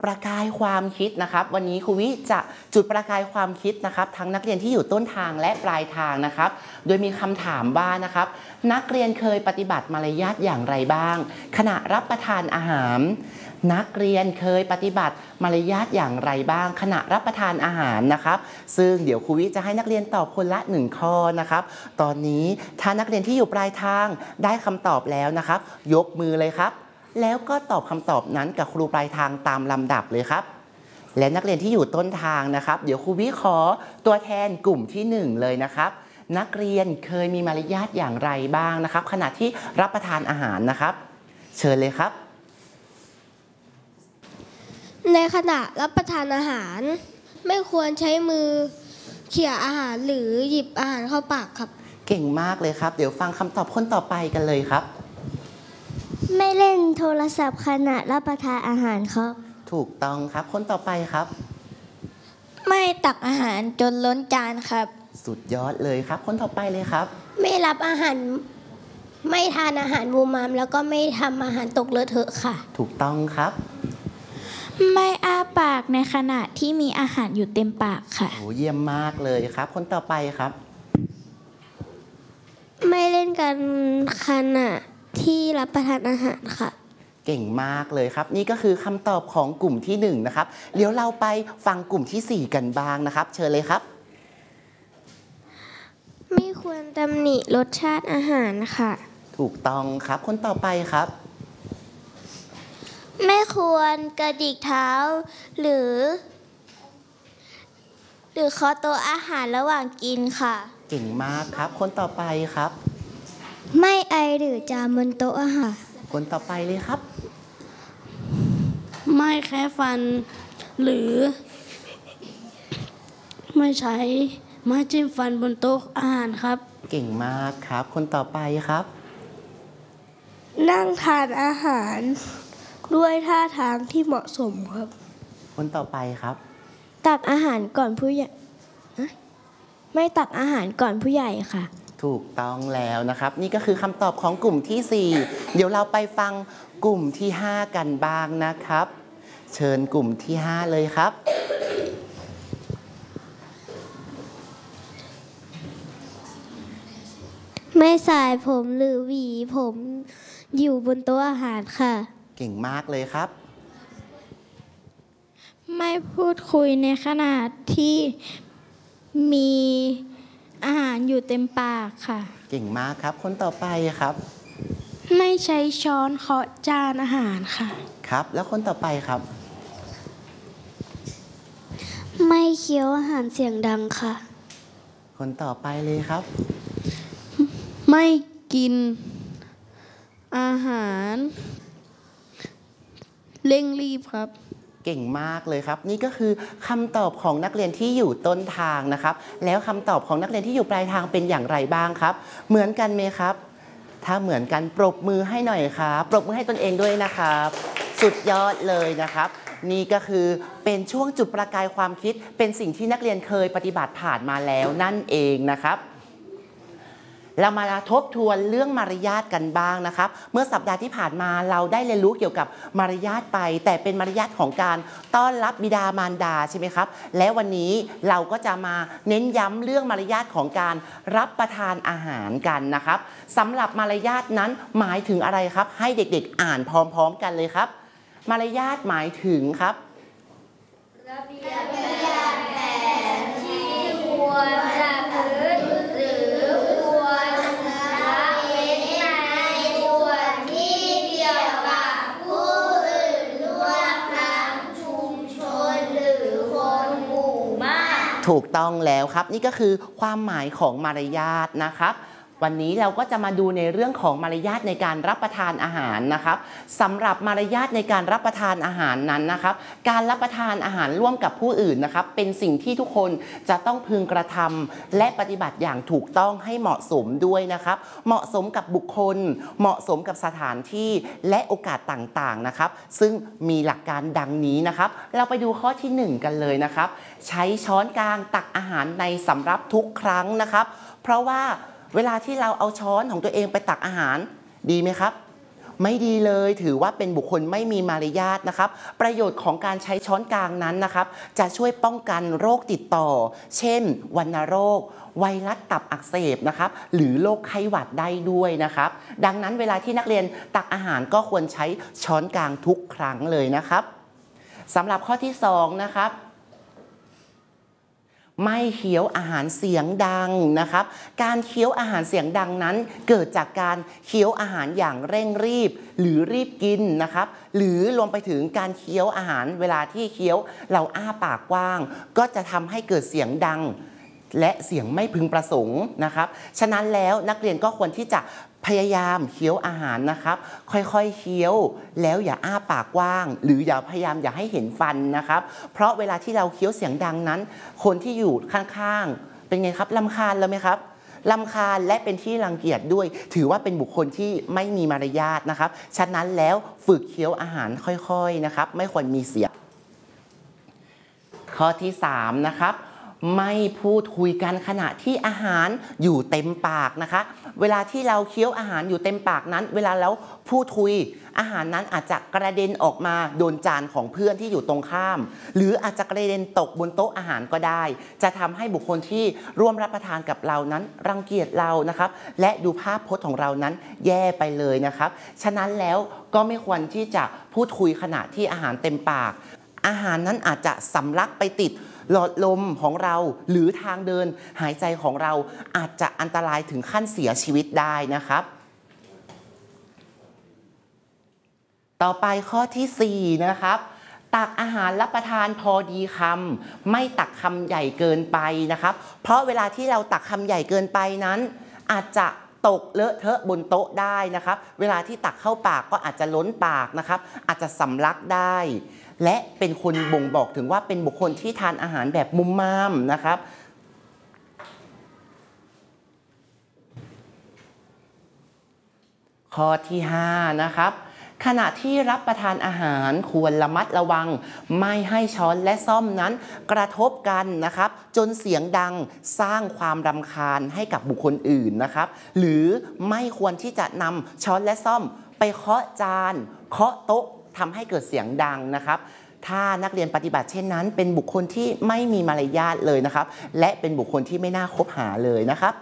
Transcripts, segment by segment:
ประกายความคิดนะครับวันนี้ครูวิจะจุดประกายความคิดนะครับทั้งนักเรียนที่อยู่ต้นทางและปลายทางนะครับโดยมีคำถามว่านะครับนักเรียนเคยปฏิบัติมารยาทอย่างไรบ้างขณะรับประทานอาหารนักเรียนเคยปฏิบัติมารยาทอย่างไรบ้างขณะรับประทานอาหารนะครับซึ่งเดี๋ยวครูวิจะให้นักเรียนตอบคนละ1ข้อนะครับตอนนี้ถ้านักเรียนที่อยู่ปลายทางได้คำตอบแล้วนะครับยกมือเลยครับแล้วก็ตอบคำตอบนั้นกับครูปลายทางตามลำดับเลยครับและนักเรียนที่อยู่ต้นทางนะครับเดี๋ยวครูวิขอตัวแทนกลุ่มที่1เลยนะครับนักเรียนเคยมีมารยาทอย่างไรบ้างนะครับขณะที่รับประทานอาหารนะครับเชิญเลยครับในขณะรับประทานอาหารไม่ควรใช้มือเขี่ยอาหารหรือหยิบอาหารเข้าปากครับเก่งมากเลยครับเดี๋ยวฟังคำตอบคนต่อไปกันเลยครับไม่เล่นโทรศัพท์ขณะรับประทานอาหารครับถูกต้องครับคนต่อไปครับไม่ตักอาหารจนล้นจานครับสุดยอดเลยครับคนต่อไปเลยครับไม่รับอาหารไม่ทานอาหารมูมามแล้วก็ไม่ทำอาหารตกเลอะเทอะค่ะถูกต้องครับไม่อ้าปากในขณะที่มีอาหารอยู่เต็มปากค่ะโอ้เยี่ยมมากเลยครับคนต่อไปครับไม่เล่นกันขณะที่รับประทานอาหารค่ะเก่งมากเลยครับนี่ก็คือคำตอบของกลุ่มที่1นะครับเดี๋ยวเราไปฟังกลุ่มที่4กันบ้างนะครับเชิญเลยครับไม่ควรตำหนิรสชาติอาหารค่ะถูกต้องครับคนต่อไปครับไม่ควรกระดิกเท้าหรือเคาะโต๊ะอาหารระหว่างกินค่ะเก่งมากครับคนต่อไปครับไม่ไอหรือจามบนโต๊ะอาหารคนต่อไปเลยครับไม่แคะฟันหรือไม่ใช้ไม้จิ้มฟันบนโต๊ะอาหารครับเก่งมากครับคนต่อไปครับนั่งทานอาหารด้วยท่าทางที่เหมาะสมครับคนต่อไปครับตักอาหารก่อนผู้ใหญ่ไม่ตักอาหารก่อนผู้ใหญ่ค่ะถูกต้องแล้วนะครับนี่ก็คือคำตอบของกลุ่มที่4เดี๋ยวเราไปฟังกลุ่มที่5กันบ้างนะครับเชิญกลุ่มที่5เลยครับไม่สายผมหรือหวีผมอยู่บนโต๊ะอาหารค่ะเก่งมากเลยครับไม่พูดคุยในขณะที่มีอาหารอยู่เต็มปากค่ะเก่งมากครับคนต่อไปครับไม่ใช้ช้อนเคาะจานอาหารค่ะครับแล้วคนต่อไปครับไม่เคี้ยวอาหารเสียงดังค่ะคนต่อไปเลยครับไม่กินอาหารเร่งรีบครับเก่งมากเลยครับนี่ก็คือคำตอบของนักเรียนที่อยู่ต้นทางนะครับแล้วคำตอบของนักเรียนที่อยู่ปลายทางเป็นอย่างไรบ้างครับเหมือนกันไหมครับถ้าเหมือนกันปรบมือให้หน่อยครับปรบมือให้ตนเองด้วยนะครับสุดยอดเลยนะครับนี่ก็คือเป็นช่วงจุดประกายความคิดเป็นสิ่งที่นักเรียนเคยปฏิบัติผ่านมาแล้วนั่นเองนะครับเรามาทบทวนเรื่องมารยาทกันบ้างนะครับเมื่อสัปดาห์ที่ผ่านมาเราได้เรียนรู้เกี่ยวกับมารยาทไปแต่เป็นมารยาทของการต้อนรับบิดามารดาใช่ไหมครับและวันนี้เราก็จะมาเน้นย้ำเรื่องมารยาทของการรับประทานอาหารกันนะครับสำหรับมารยาทนั้นหมายถึงอะไรครับให้เด็กๆอ่านพร้อมๆกันเลยครับมารยาทหมายถึงครับระเบียบวินัยแผนที่ควรประพฤติหรือควรละเว้นในส่วนที่เกี่ยวกับผู้อื่นร่วมทั้งชุมชนหรือคนหมู่มากถูกต้องแล้วครับนี่ก็คือความหมายของมารยาทนะครับวันนี้เราก็จะมาดูในเรื่องของมารยาทในการรับประทานอาหารนะครับสำหรับมารยาทในการรับประทานอาหารนั้นนะครับการรับประทานอาหารร่วมกับผู้อื่นนะครับเป็นสิ่งที่ทุกคนจะต้องพึงกระทำและปฏิบัติอย่างถูกต้องให้เหมาะสมด้วยนะครับเหมาะสมกับบุคคลเหมาะสมกับสถานที่และโอกาสต่างๆนะครับซึ่งมีหลักการดังนี้นะครับเราไปดูข้อที่1กันเลยนะครับใช้ช้อนกลางตักอาหารในสำรับทุกครั้งนะครับเพราะว่าเวลาที่เราเอาช้อนของตัวเองไปตักอาหารดีไหมครับไม่ดีเลยถือว่าเป็นบุคคลไม่มีมารยาทนะครับประโยชน์ของการใช้ช้อนกลางนั้นนะครับจะช่วยป้องกันโรคติดต่อเช่นวัณโรคไวรัสตับอักเสบนะครับหรือโรคไข้หวัดได้ด้วยนะครับดังนั้นเวลาที่นักเรียนตักอาหารก็ควรใช้ช้อนกลางทุกครั้งเลยนะครับสำหรับข้อที่2นะครับไม่เคี้ยวอาหารเสียงดังนะครับการเคี้ยวอาหารเสียงดังนั้นเกิดจากการเคี้ยวอาหารอย่างเร่งรีบหรือรีบกินนะครับหรือรวมไปถึงการเคี้ยวอาหารเวลาที่เคี้ยวเราอ้าปากกว้างก็จะทำให้เกิดเสียงดังและเสียงไม่พึงประสงค์นะครับฉะนั้นแล้วนักเรียนก็ควรที่จะพยายามเคี้ยวอาหารนะครับค่อยๆเคี้ยวแล้วอย่าอ้าปากกว้างหรือพยายามอย่าให้เห็นฟันนะครับเพราะเวลาที่เราเคี้ยวเสียงดังนั้นคนที่อยู่ข้างๆเป็นไงครับรำคาญแล้วไหมครับรำคาญและเป็นที่รังเกียจด้วยถือว่าเป็นบุคคลที่ไม่มีมารยาทนะครับฉะนั้นแล้วฝึกเคี้ยวอาหารค่อยๆนะครับไม่ควรมีเสียงข้อที่3นะครับไม่พูดคุยกันขณะที่อาหารอยู่เต็มปากนะคะเวลาที่เราเคี้ยวอาหารอยู่เต็มปากนั้นเวลาเราพูดคุยอาหารนั้นอาจจะกระเด็นออกมาโดนจานของเพื่อนที่อยู่ตรงข้ามหรืออาจจะกระเด็นตกบนโต๊ะอาหารก็ได้จะทำให้บุคคลที่ร่วมรับประทานกับเรานั้นรังเกียจเรานะครับและดูภาพพจน์ของเรานั้นแย่ไปเลยนะครับฉะนั้นแล้วก็ไม่ควรที่จะพูดคุยขณะที่อาหารเต็มปากอาหารนั้นอาจจะสำลักไปติดหลอดลมของเราหรือทางเดินหายใจของเราอาจจะอันตรายถึงขั้นเสียชีวิตได้นะครับต่อไปข้อที่4นะครับตักอาหารรับประทานพอดีคำไม่ตักคำใหญ่เกินไปนะครับเพราะเวลาที่เราตักคำใหญ่เกินไปนั้นอาจจะตกเลอะเทอะบนโต๊ะได้นะครับเวลาที่ตักเข้าปากก็อาจจะล้นปากนะครับอาจจะสำลักได้และเป็นคนบ่งบอกถึงว่าเป็นบุคคลที่ทานอาหารแบบมุมมามนะครับข้อที่5นะครับขณะที่รับประทานอาหารควรระมัดระวังไม่ให้ช้อนและส้อมนั้นกระทบกันนะครับจนเสียงดังสร้างความรำคาญให้กับบุคคลอื่นนะครับหรือไม่ควรที่จะนำช้อนและส้อมไปเคาะจานเคาะโต๊ะทำให้เกิดเสียงดังนะครับถ้านักเรียนปฏิบัติเช่นนั้นเป็นบุคคลที่ไม่มีมารยาทเลยนะครับและเป็นบุคคลที่ไม่น่าคบหาเลยนะครับ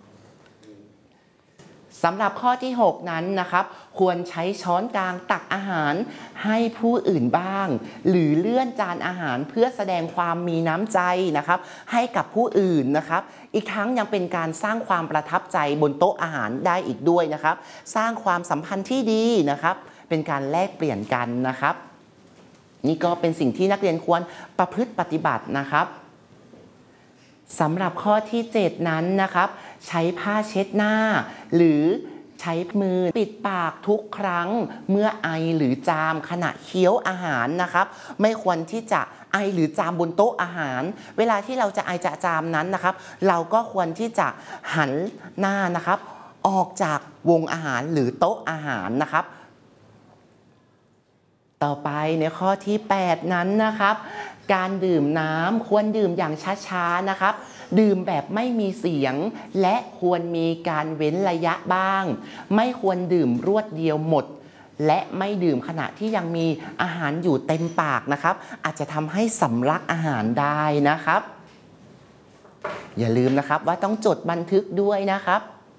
สำหรับข้อที่6นั้นนะครับควรใช้ช้อนกลางตักอาหารให้ผู้อื่นบ้างหรือเลื่อนจานอาหารเพื่อแสดงความมีน้ำใจนะครับให้กับผู้อื่นนะครับอีกทั้งยังเป็นการสร้างความประทับใจบนโต๊ะอาหารได้อีกด้วยนะครับสร้างความสัมพันธ์ที่ดีนะครับเป็นการแลกเปลี่ยนกันนะครับนี่ก็เป็นสิ่งที่นักเรียนควรประพฤติปฏิบัตินะครับสำหรับข้อที่7นั้นนะครับใช้ผ้าเช็ดหน้าหรือใช้มือปิดปากทุกครั้งเมื่อไอหรือจามขณะเคี้ยวอาหารนะครับไม่ควรที่จะไอหรือจามบนโต๊ะอาหารเวลาที่เราจะไอจะจามนั้นนะครับเราก็ควรที่จะหันหน้านะครับออกจากวงอาหารหรือโต๊ะอาหารนะครับต่อไปในข้อที่8นั้นนะครับการดื่มน้ำควรดื่มอย่างช้าๆนะครับดื่มแบบไม่มีเสียงและควรมีการเว้นระยะบ้างไม่ควรดื่มรวดเดียวหมดและไม่ดื่มขณะที่ยังมีอาหารอยู่เต็มปากนะครับอาจจะทำให้สำลักอาหารได้นะครับอย่าลืมนะครับว่าต้องจดบันทึกด้วยนะครับ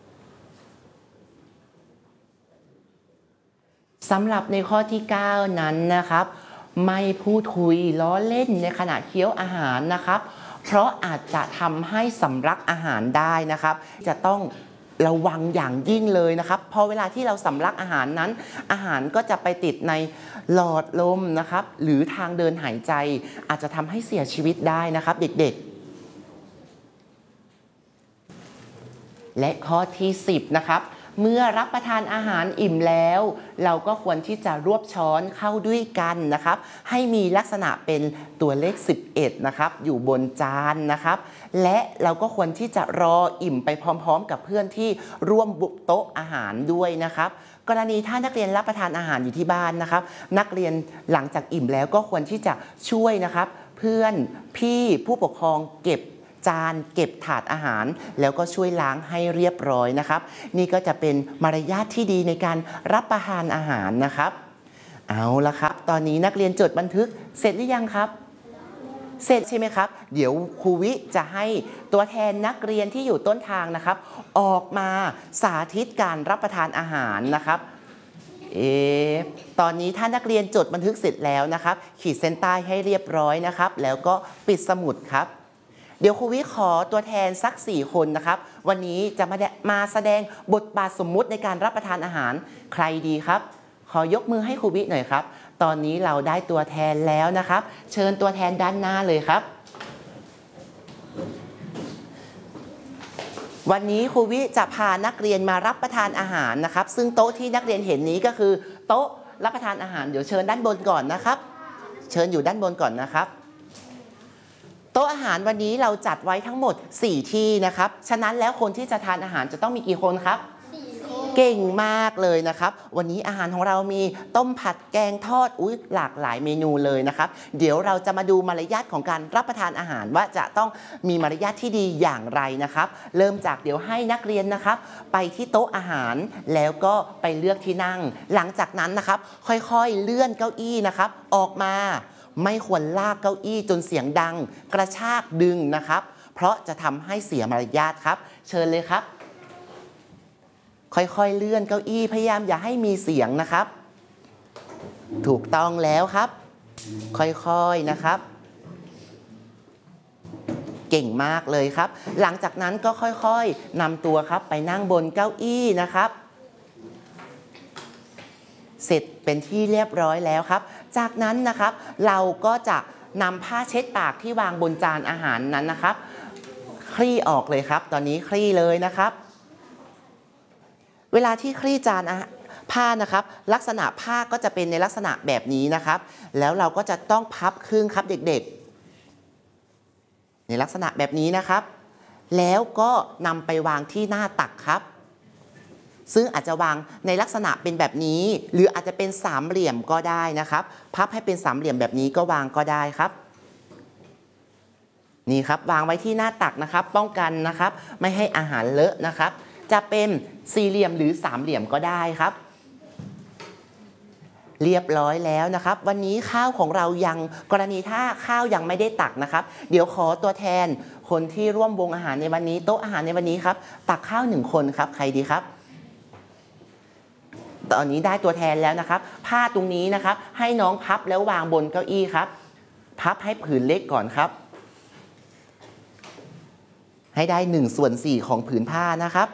สำหรับในข้อที่9นั้นนะครับไม่พูดคุยล้อเล่นในขณะเคี้ยวอาหารนะครับเพราะอาจจะทำให้สำลักอาหารได้นะครับจะต้องระวังอย่างยิ่งเลยนะครับพอเวลาที่เราสำลักอาหารนั้นอาหารก็จะไปติดในหลอดลมนะครับหรือทางเดินหายใจอาจจะทำให้เสียชีวิตได้นะครับเด็กๆและข้อที่10นะครับเมื่อรับประทานอาหารอิ่มแล้วเราก็ควรที่จะรวบช้อนเข้าด้วยกันนะครับให้มีลักษณะเป็นตัวเลข11นะครับอยู่บนจานนะครับและเราก็ควรที่จะรออิ่มไปพร้อมๆกับเพื่อนที่ร่วมบุกโต๊ะอาหารด้วยนะครับกรณีถ้านักเรียนรับประทานอาหารอยู่ที่บ้านนะครับนักเรียนหลังจากอิ่มแล้วก็ควรที่จะช่วยนะครับเพื่อนพี่ผู้ปกครองเก็บจานเก็บถาดอาหารแล้วก็ช่วยล้างให้เรียบร้อยนะครับนี่ก็จะเป็นมารยาทที่ดีในการรับประทานอาหารนะครับเอาละครับตอนนี้นักเรียนจดบันทึกเสร็จหรือยังครับเสร็จใช่ไหมครับเดี๋ยวครูวิจะให้ตัวแทนนักเรียนที่อยู่ต้นทางนะครับออกมาสาธิตการรับประทานอาหารนะครับตอนนี้ถ้านักเรียนจดบันทึกเสร็จแล้วนะครับขีดเส้นใต้ให้เรียบร้อยนะครับแล้วก็ปิดสมุดครับเดี๋ยวครูวิขอตัวแทนสัก4คนนะครับวันนี้จะมาแสดงบทบาทสมมุติในการรับประทานอาหารใครดีครับขอยกมือให้ครูวิหน่อยครับตอนนี้เราได้ตัวแทนแล้วนะครับเชิญตัวแทนด้านหน้าเลยครับวันนี้ครูวิจะพานักเรียนมารับประทานอาหารนะครับซึ่งโต๊ะที่นักเรียนเห็นนี้ก็คือโต๊ะรับประทานอาหารเดี๋ยวเชิญด้านบนก่อนนะครับเชิญอยู่ด้านบนก่อนนะครับโต๊ะอาหารวันนี้เราจัดไว้ทั้งหมด4ที่นะครับฉะนั้นแล้วคนที่จะทานอาหารจะต้องมีกี่คนครับเก่งมากเลยนะครับวันนี้อาหารของเรามีต้มผัดแกงทอดหลากหลายเมนูเลยนะครับเดี๋ยวเราจะมาดูมารยาทของการรับประทานอาหารว่าจะต้องมีมารยาทที่ดีอย่างไรนะครับเริ่มจากเดี๋ยวให้นักเรียนนะครับไปที่โต๊ะอาหารแล้วก็ไปเลือกที่นั่งหลังจากนั้นนะครับค่อยๆเลื่อนเก้าอี้นะครับออกมาไม่ควรลากเก้าอี้จนเสียงดังกระชากดึงนะครับเพราะจะทำให้เสียมารยาทครับเชิญเลยครับค่อยๆเลื่อนเก้าอี้พยายามอย่าให้มีเสียงนะครับถูกต้องแล้วครับค่อยๆนะครับเก่งมากเลยครับหลังจากนั้นก็ค่อยๆนำตัวครับไปนั่งบนเก้าอี้นะครับเสร็จเป็นที่เรียบร้อยแล้วครับจากนั้นนะครับเราก็จะนำผ้าเช็ดปากที่วางบนจานอาหารนั้นนะครับคลี่ออกเลยครับตอนนี้คลี่เลยนะครับเวลาที่คลี่จานผ้านะครับลักษณะผ้าก็จะเป็นในลักษณะแบบนี้นะครับแล้วเราก็จะต้องพับครึ่งครับเด็กๆในลักษณะแบบนี้นะครับแล้วก็นำไปวางที่หน้าตักครับซึ่งอาจจะวางในลักษณะเป็นแบบนี้หรืออาจจะเป็นสามเหลี่ยมก็ได้นะครับพับให้เป็นสามเหลี่ยมแบบนี้ก็วางก็ได้ครับนี่ครับวางไว้ที่หน้าตักนะครับป้องกันนะครับไม่ให้อาหารเลอะนะครับจะเป็นสี่เหลี่ยมหรือสามเหลี่ยมก็ได้ครับเรียบร้อยแล้วนะครับวันนี้ข้าวของเรายังกรณีถ้าข้าวยังไม่ได้ตักนะครับเดี๋ยวขอตัวแทนคนที่ร่วมวงอาหารในวันนี้โต๊ะอาหารในวันนี้ครับตักข้าว1คนครับใครดีครับตอนนี้ได้ตัวแทนแล้วนะครับผ้าตรงนี้นะครับให้น้องพับแล้ววางบนเก้าอี้ครับพับให้ผืนเล็กก่อนครับให้ได้1/4ของผืนผ้านะครับ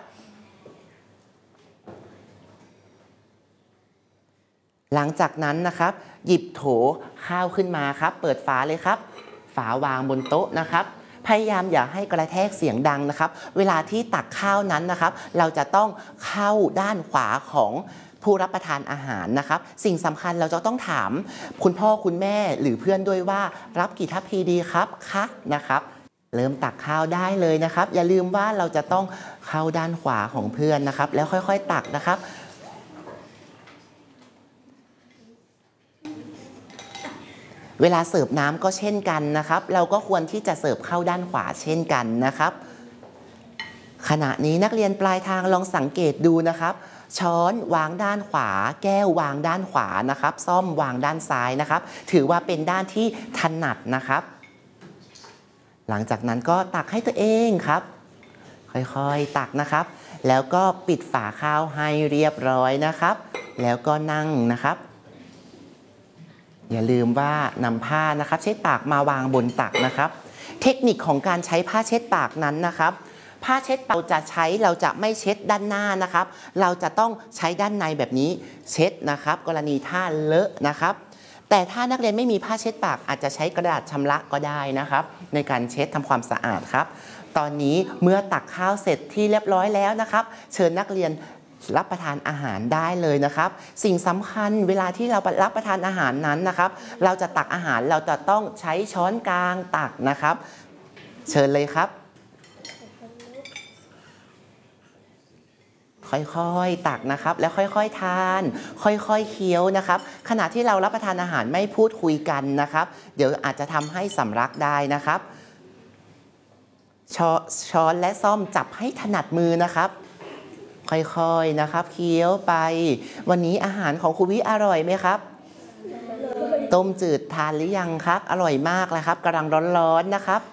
หลังจากนั้นนะครับหยิบโถข้าวขึ้นมาครับเปิดฝาเลยครับฝาวางบนโต๊ะนะครับพยายามอย่าให้กระแทกเสียงดังนะครับเวลาที่ตักข้าวนั้นนะครับเราจะต้องเข้าด้านขวาของผู้รับประทานอาหารนะครับสิ่งสำคัญเราจะต้องถามคุณพ่อคุณแม่หรือเพื่อนด้วยว่ารับกี่ทัพพีดีครับคะนะครับเริ่มตักข้าวได้เลยนะครับอย่าลืมว่าเราจะต้องเข้าด้านขวาของเพื่อนนะครับแล้วค่อยๆตักนะครับเวลาเสิร์ฟน้ำก็เช่นกันนะครับเราก็ควรที่จะเสิร์ฟเข้าด้านขวาเช่นกันนะครับขณะนี้นักเรียนปลายทางลองสังเกตดูนะครับช้อนวางด้านขวาแก้ววางด้านขวานะครับส้อมวางด้านซ้ายนะครับถือว่าเป็นด้านที่ถนัดนะครับหลังจากนั้นก็ตักให้ตัวเองครับค่อยๆตักนะครับแล้วก็ปิดฝาข้าวให้เรียบร้อยนะครับแล้วก็นั่งนะครับอย่าลืมว่านำผ้านะครับเช็ดปากมาวางบนตักนะครับเทคนิคของการใช้ผ้าเช็ดปากนั้นนะครับผ้าเช็ดปากเราจะไม่เช็ดด้านหน้านะครับเราจะต้องใช้ด้านในแบบนี้เช็ดนะครับกรณีถ้าเลอะนะครับแต่ถ้านักเรียนไม่มีผ้าเช็ดปากอาจจะใช้กระดาษชำระก็ได้นะครับในการเช็ดทำความสะอาดครับตอนนี้เมื่อตักข้าวเสร็จที่เรียบร้อยแล้วนะครับเชิญนักเรียนรับประทานอาหารได้เลยนะครับสิ่งสำคัญเวลาที่เรารับประทานอาหารนั้นนะครับเราจะตักอาหารเราจะต้องใช้ช้อนกลางตักนะครับเชิญเลยครับค่อยๆตักนะครับแล้วค่อยๆทานค่อยๆเคี้ยวนะครับขณะที่เรารับประทานอาหารไม่พูดคุยกันนะครับเดี๋ยวอาจจะทำให้สำลักได้นะครับช้อนและซ่อมจับให้ถนัดมือนะครับค่อยๆนะครับเคี้ยวไปวันนี้อาหารของครูวิอร่อยไหมครับต้มจืดทานหรือยังครับอร่อยมากเลยครับกำลังร้อนๆนะครับ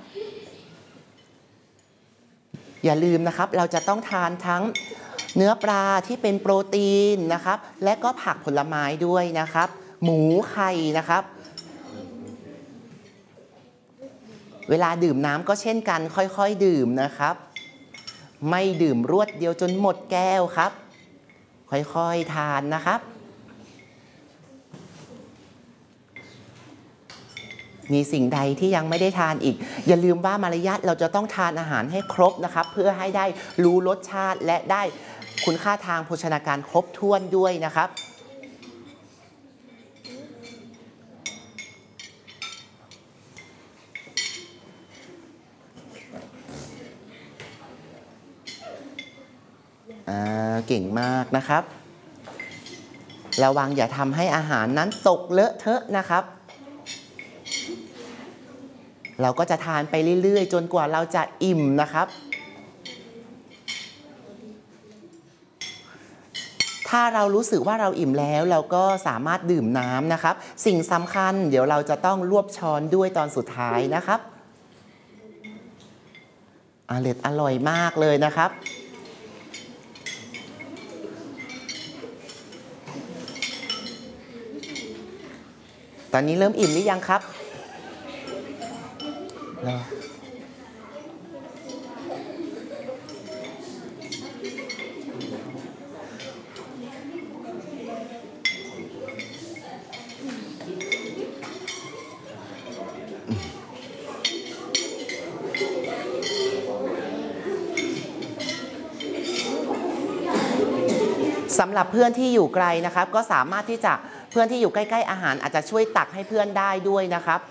อย่าลืมนะครับเราจะต้องทานทั้งเนื้อปลาที่เป็นโปรตีนนะครับและก็ผักผลไม้ด้วยนะครับหมูไข่นะครับเวลาดื่มน้ำก็เช่นกันค่อยๆดื่มนะครับไม่ดื่มรวดเดียวจนหมดแก้วครับค่อยๆทานนะครับมีสิ่งใดที่ยังไม่ได้ทานอีกอย่าลืมว่ามารยาทเราจะต้องทานอาหารให้ครบนะครับเพื่อให้ได้รู้รสชาติและได้คุณค่าทางโภชนาการครบถ้วนด้วยนะครับเก่งมากนะครับระวังอย่าทำให้อาหารนั้นตกเลอะเทอะนะครับเราก็จะทานไปเรื่อยๆจนกว่าเราจะอิ่มนะครับถ้าเรารู้สึกว่าเราอิ่มแล้วเราก็สามารถดื่มน้ำนะครับสิ่งสำคัญเดี๋ยวเราจะต้องรวบช้อนด้วยตอนสุดท้ายนะครับอร่อยมากเลยนะครับตอนนี้เริ่มอิ่มหรือยังครับสำหรับเพื่อนที่อยู่ไกลนะครับก็สามารถที่จะเพื่อนที่อยู่ใกล้ๆอาหารอาจจะช่วยตักให้เพื่อนได้ด้วยนะครับ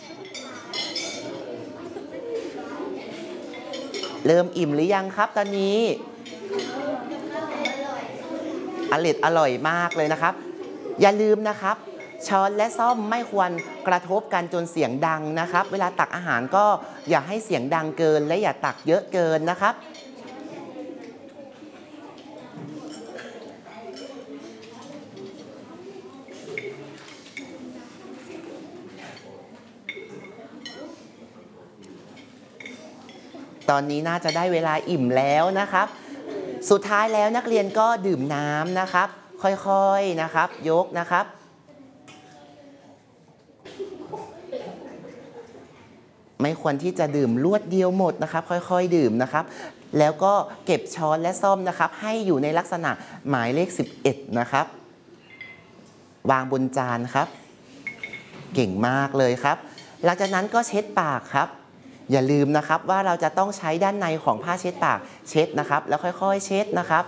เริ่มอิ่มหรือยังครับตอนนี้อร่อยมากเลยนะครับอย่าลืมนะครับช้อนและซ่อมไม่ควรกระทบกันจนเสียงดังนะครับเวลาตักอาหารก็อย่าให้เสียงดังเกินและอย่าตักเยอะเกินนะครับตอนนี้น่าจะได้เวลาอิ่มแล้วนะครับสุดท้ายแล้วนักเรียนก็ดื่มน้ำนะครับค่อยๆนะครับยกนะครับไม่ควรที่จะดื่มรวดเดียวหมดนะครับค่อยๆดื่มนะครับแล้วก็เก็บช้อนและซ่อมนะครับให้อยู่ในลักษณะหมายเลข11นะครับวางบนจานครับเก่งมากเลยครับหลังจากนั้นก็เช็ดปากครับอย่าลืมนะครับว่าเราจะต้องใช้ด้านในของผ้าเช็ดปากเช็ดนะครับแล้วค่อยๆเช็ดนะครับ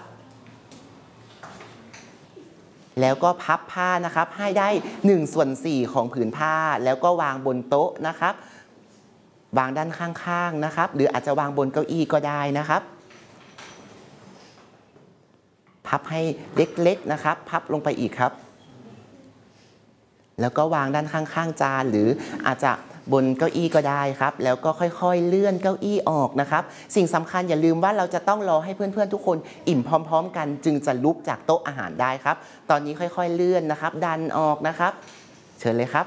แล้วก็พับผ้านะครับให้ได้1/4ของผืนผ้าแล้วก็วางบนโต๊ะนะครับวางด้านข้างๆนะครับหรืออาจจะวางบนเก้าอี้ก็ได้นะครับพับให้เล็กๆนะครับพับลงไปอีกครับแล้วก็วางด้านข้างๆจานหรืออาจจะบนเก้าอี้ก็ได้ครับแล้วก็ค่อยๆเลื่อนเก้าอี้ออกนะครับสิ่งสำคัญอย่าลืมว่าเราจะต้องรอให้เพื่อนๆทุกคนอิ่มพร้อมๆกันจึงจะลุกจากโต๊ะอาหารได้ครับตอนนี้ค่อยๆเลื่อนนะครับดันออกนะครับเชิญเลยครับ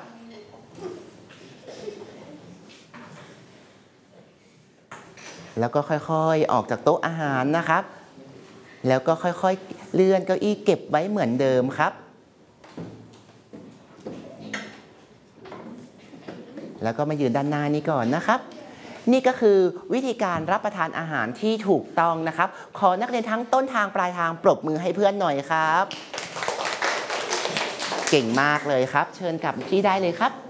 แล้วก็ค่อยๆออกจากโต๊ะอาหารนะครับแล้วก็ค่อยๆเลื่อนเก้าอี้เก็บไว้เหมือนเดิมครับแล้วก็มายืนด้านหน้านี้ก่อนนะครับนี่ก็คือวิธีการรับประทานอาหารที่ถูกต้องนะครับขอนักเรียนทั้งต้นทางปลายทางปรบมือให้เพื่อนหน่อยครับเก่งมากเลยครับเชิญกลับที่ได้เลยครับ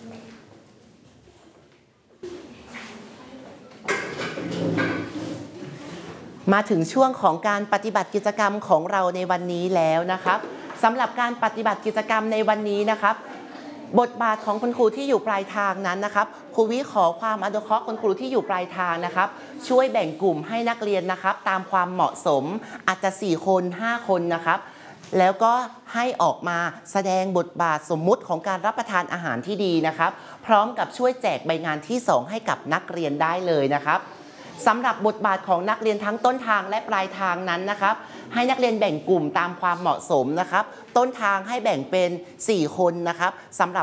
มาถึงช่วงของการปฏิบัติกิจกรรมของเราในวันนี้แล้วนะครับสำหรับการปฏิบัติกิจกรรมในวันนี้นะครับบทบาทของคุณครูที่อยู่ปลายทางนั้นนะครับครูวิขอความอนุเคราะห์คุณครูที่อยู่ปลายทางนะครับช่วยแบ่งกลุ่มให้นักเรียนนะครับตามความเหมาะสมอาจจะ4 คน 5 คนนะครับแล้วก็ให้ออกมาแสดงบทบาทสมมุติของการรับประทานอาหารที่ดีนะครับพร้อมกับช่วยแจกใบงานที่2ให้กับนักเรียนได้เลยนะครับสำหรับบทบาทของนักเรียนทั้งต้นทางและปลายทางนั้นนะครับให้นักเรียนแบ่งกลุ่มตามความเหมาะสมนะครับต้นทางให้แบ่งเป็น4 คนนะครับสำหรับ